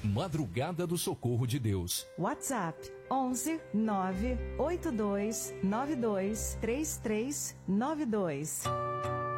Madrugada do Socorro de Deus. WhatsApp 11 982 92 3392.